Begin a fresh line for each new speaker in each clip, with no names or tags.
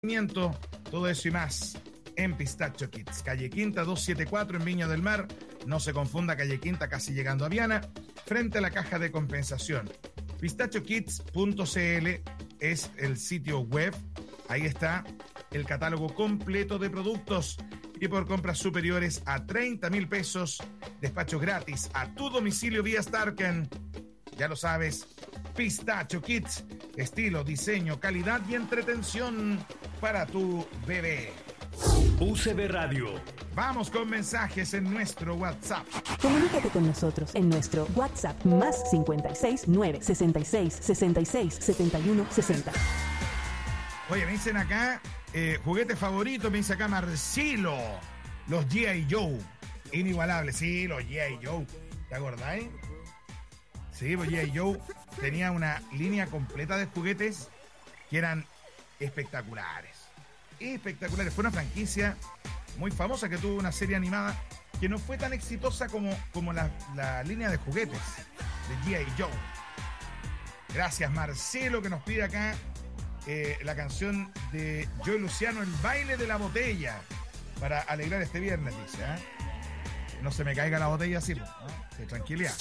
Todo eso y más en Pistacho Kids, calle Quinta 274 en Viña del Mar. No se confunda, calle Quinta casi llegando a Viana, frente a la caja de compensación. pistachokids.cl es el sitio web. Ahí está el catálogo completo de productos y por compras superiores a 30,000 pesos, despacho gratis a tu domicilio vía Starken. Ya lo sabes, Pistacho Kids, estilo, diseño, calidad y entretención para tu bebé.
UCB Radio.
Vamos con mensajes en nuestro WhatsApp.
Comunícate con nosotros en nuestro WhatsApp más 56 9 66 66 71 60.
Oye, me dicen acá, juguete favorito, me dice acá Marcelo, los G.I. Joe. Inigualables, sí, los G.I. Joe. ¿Te acordáis? Sí, pues G.I. Joe tenía una línea completa de juguetes que eran espectaculares. Espectaculares. Fue una franquicia muy famosa que tuvo una serie animada que no fue tan exitosa como la línea de juguetes de G.I. Joe. Gracias, Marcelo, que nos pide acá la canción de Joey Luciano, El baile de la botella, para alegrar este viernes, dice. No se me caiga la botella así, ¿no? Sí, tranquilidad.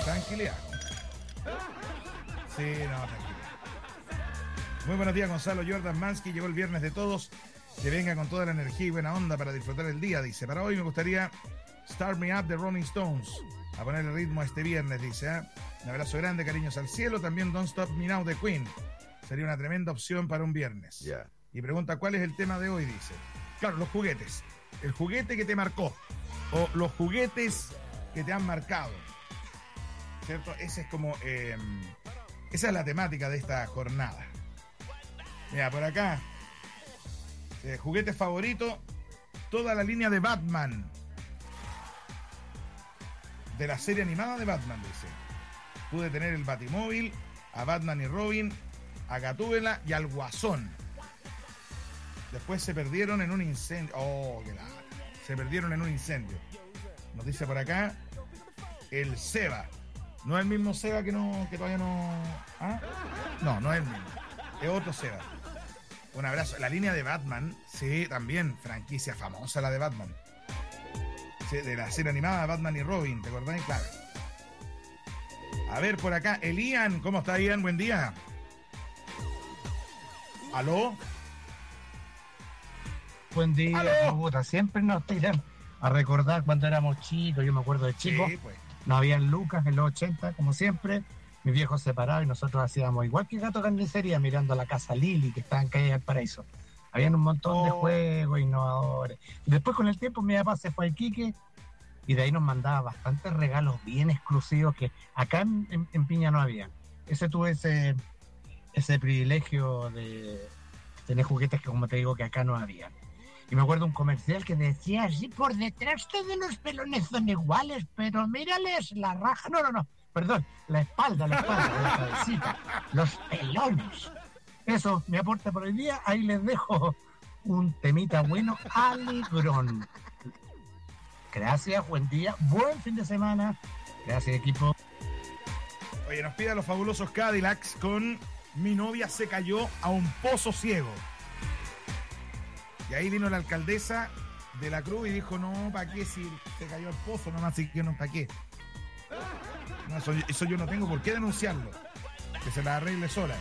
Sí, no, tranquilidad. Muy buenos días, Gonzalo Jordan Mansky. Llegó el viernes de todos. Que venga con toda la energía y buena onda para disfrutar el día, dice. Para hoy me gustaría Start Me Up de Rolling Stones, a ponerle ritmo a este viernes, dice. Un abrazo grande, cariños al cielo. También Don't Stop Me Now de Queen. Sería una tremenda opción para un viernes.
Yeah.
Y pregunta, ¿cuál es el tema de hoy? Dice. Claro, los juguetes. El juguete que te marcó. O los juguetes que te han marcado. ¿Cierto? Ese es como... esa es la temática de esta jornada. Mira, por acá... juguete favorito, toda la línea de Batman. De la serie animada de Batman, dice. Pude tener el Batimóvil, a Batman y Robin, a Gatúbela y al Guasón. Después se perdieron en un incendio. Oh, qué lata. Se perdieron en un incendio. Nos dice por acá el Seba. No es el mismo Seba que todavía no... ¿Ah? No es el mismo. Es otro Seba. Un abrazo. La línea de Batman, sí, también. Franquicia famosa la de Batman. Sí, de la serie animada Batman y Robin, ¿te acordás? Claro. A ver, por acá, el Ian. ¿Cómo está, Ian? Buen día. ¿Aló?
Buen día, puta. Siempre nos tiran a recordar cuando éramos chicos. Yo me acuerdo de chicos.
Sí, pues.
No habían lucas en los 80, como siempre. Mis viejos separados y nosotros hacíamos igual que Gato Carnicería, mirando la casa Lili, que estaba en calle del Paraíso. Habían un montón de juegos innovadores. Y después, con el tiempo, mi papá se fue a Iquique y de ahí nos mandaba bastantes regalos bien exclusivos que acá en Piña no había. Tuve ese privilegio de tener juguetes que, como te digo, que acá no había. Y me acuerdo un comercial que decía así: por detrás todos los pelones son iguales, pero mírales la raja. No. Perdón, la espalda, la cabecita, los pelones. Eso, mi aporte por el día. Ahí les dejo un temita bueno, alegrón. Gracias, buen día, buen fin de semana. Gracias, equipo.
Oye, nos pide a los fabulosos Cadillacs con Mi novia se cayó a un pozo ciego. Y ahí vino la alcaldesa de la Cruz y dijo, no, ¿para qué si se cayó al pozo? Nomás, así que no, ¿para qué? No, eso yo no tengo por qué denunciarlo. Que se la arregle sola.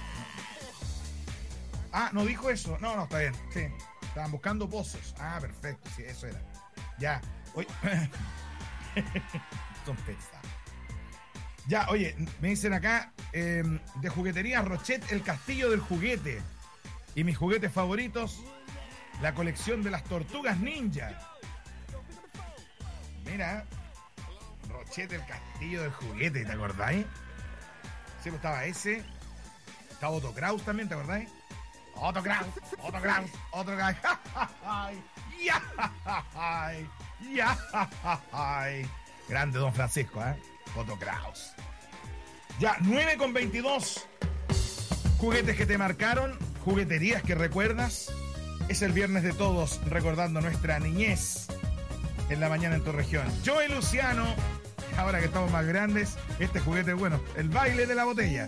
Ah, ¿no dijo eso? No, está bien. Sí, estaban buscando pozos. Ah, perfecto, sí, eso era. Ya, oye. Son pesados. Ya, oye, me dicen acá, de juguetería Rochet, el castillo del juguete. Y mis juguetes favoritos, la colección de las tortugas ninja. Mira, Rochet, el castillo del juguete, ¿te acordáis? Sí, pues estaba ese. Estaba Otto Kraus también, ¿te acordáis? Otto Kraus. Grande don Francisco, Otto Kraus. Ya, 9:22. Juguetes que te marcaron, jugueterías que recuerdas. Es el viernes de todos, recordando nuestra niñez en la mañana en tu región. Joey Luciano, ahora que estamos más grandes, este juguete es bueno, el baile de la botella.